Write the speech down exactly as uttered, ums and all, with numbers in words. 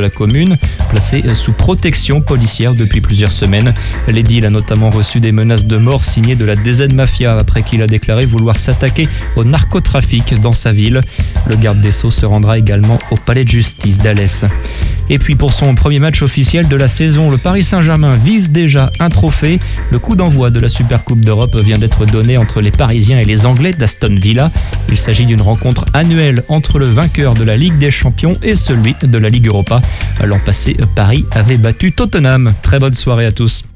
la commune, placé sous protection policière depuis plusieurs semaines. L'édile a notamment reçu des menaces de mort signées de la D Z Mafia après qu'il a déclaré vouloir s'attaquer au narcotrafic dans sa ville. Le garde des Sceaux se rendra également au palais de justice d'Alès. Et puis pour son premier match officiel de la saison, le Paris Saint-Germain vise déjà un trophée. Le coup d'envoi de la Supercoupe d'Europe vient d'être donné entre les Parisiens et les Anglais d'Aston Villa. Il s'agit d'une rencontre annuelle entre le vainqueur de la Ligue des Champions et celui de la Ligue Europa. L'an passé, Paris avait battu Tottenham. Très bonne soirée à tous.